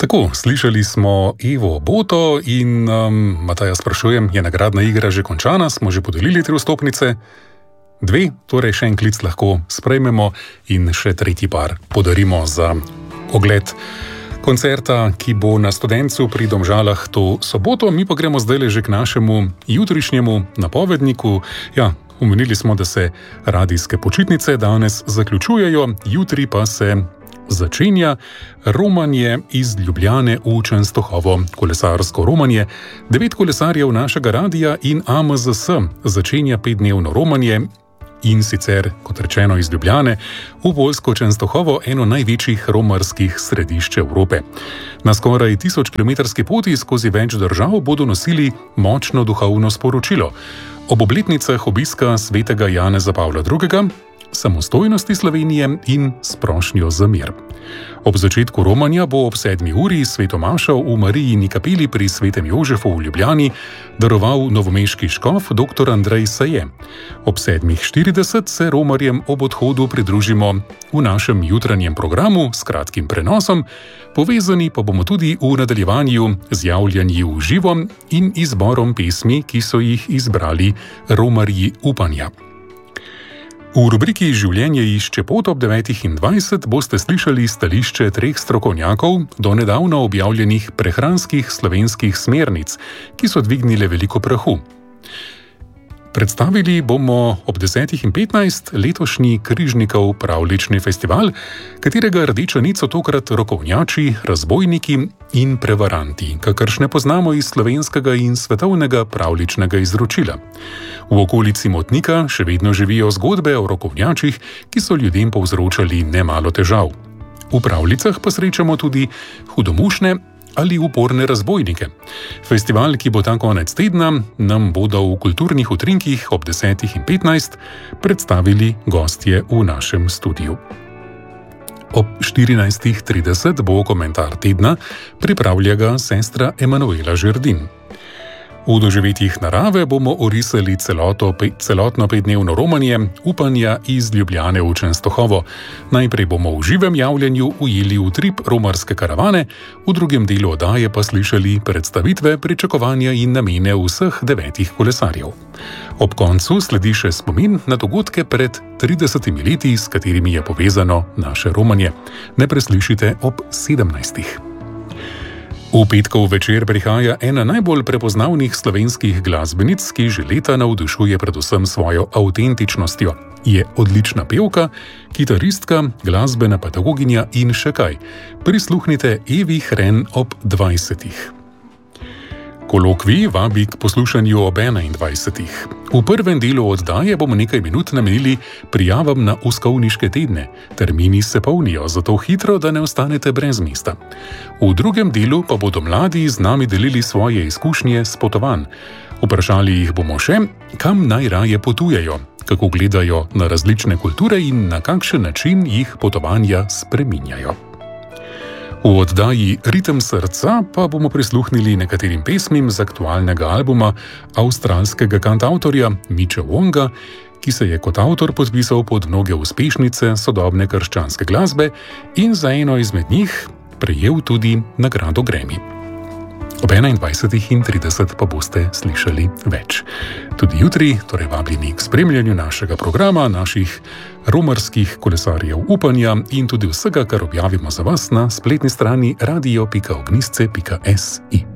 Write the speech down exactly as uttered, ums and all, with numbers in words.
Tako, slišali smo Evo Boto in um, Mataja sprašujem, je nagradna igra že končana, smo že podelili tri vstopnice? Dve, torej še en klic lahko sprejmemo in še tretji par podarimo za ogled koncerta, ki bo na Studencu pri Domžalah to soboto. Mi pa gremo zdaj že k našemu jutrišnjemu napovedniku. Ja, omenili smo, da se radijske počitnice danes zaključujejo, jutri pa se začenja romanje iz Ljubljane v Čenstohovo, kolesarsko romanje. Devet kolesarjev našega radija in A M Z S začenja petdnevno romanje in sicer, kot rečeno, iz Ljubljane v poljsko Čenstohovo, eno največjih romarskih središč Evrope. Na skoraj tisočkilometrski poti skozi več držav bodo nosili močno duhovno sporočilo. Ob obletnicah obiska svetega Janeza Pavla drugega, samostojnosti Slovenije in sprošnjo za mir. Ob začetku romanja bo ob sedmi uri svetomašo v Marijini kapeli pri Svetem Jožefu v Ljubljani daroval novomeški škof dr. Andrej Saje. Ob sedmih štirideset se romarjem ob odhodu pridružimo v našem jutranjem programu s kratkim prenosom, povezani pa bomo tudi v nadaljevanju z javljanji v živo in izborom pesmi, ki so jih izbrali romarji upanja. V rubriki Življenje išče pot ob devetih in dvajset boste slišali stališče treh strokovnjakov do nedavno objavljenih prehranskih slovenskih smernic, ki so dvignile veliko prahu. Predstavili bomo ob desetih in petnajst letošnji Križnikov pravljični festival, katerega rdeča nit so tokrat rokovnjači, razbojniki in prevaranti, kakršne poznamo iz slovenskega in svetovnega pravljičnega izročila. V okolici Motnika še vedno živijo zgodbe o rokovnjačih, ki so ljudem povzročali nemalo težav. V pravljicah pa srečamo tudi hudomušne ali uporne razbojnike. Festival, ki bo ta konec tedna, nam bodo v kulturnih utrinkih ob desetih in petnajst predstavili gostje v našem studiu. Ob štirinajstih trideset bo komentar tedna, pripravlja ga sestra Emanuela Žerdin. V doživetjih narave bomo orisali celoto, pe, celotno petdnevno romanje upanja iz Ljubljane v Čenstohovo. Najprej bomo v živem javljanju ujeli utrip romarske karavane, v drugem delu oddaje pa slišali predstavitve, pričakovanja in namene vseh devetih kolesarjev. Ob koncu sledi še spomin na dogodke pred tridesetimi leti, s katerimi je povezano naše romanje. Ne preslišite ob sedemnajstih. V petkov večer prihaja ena najbolj prepoznavnih slovenskih glasbenic, ki že leta navdušuje predvsem svojo avtentičnostjo. Je odlična pevka, kitaristka, glasbena pedagoginja in še kaj. Prisluhnite Evi Hren ob dvajsetih. Kolokvij vabi k poslušanju ob enaindvajsetih. V prvem delu oddaje bomo nekaj minut namenili prijavam na uskovniške tedne. Termini se polnijo, zato hitro, da ne ostanete brez mesta. V drugem delu pa bodo mladi z nami delili svoje izkušnje s potovanj. Vprašali jih bomo še, kam najraje potujejo, kako gledajo na različne kulture in na kakšen način jih potovanja spreminjajo. V oddaji Ritem srca pa bomo prisluhnili nekaterim pesmim z aktualnega albuma avstralskega kantavtorja Mitcha Wonga, ki se je kot avtor podpisal pod mnoge uspešnice sodobne krščanske glasbe in za eno izmed njih prejel tudi nagrado Grammy. Ob enaindvajsetih in trideset pa boste slišali več. Tudi jutri, torej vabljeni k spremljanju našega programa, naših romarskih kolesarjev upanja in tudi vsega, kar objavimo za vas na spletni strani radio pika ognjisce pika si.